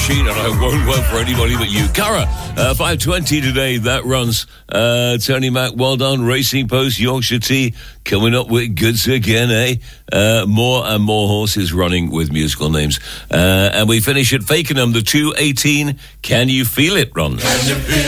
machine, and I won't work for anybody but you. Cara, 5:20 today, that runs. Tony Mac, well done. Racing Post, Yorkshire Tea, coming up with goods again, eh? More and more horses running with musical names. And we finish at Fakenham, the 2:18, Can You Feel It run.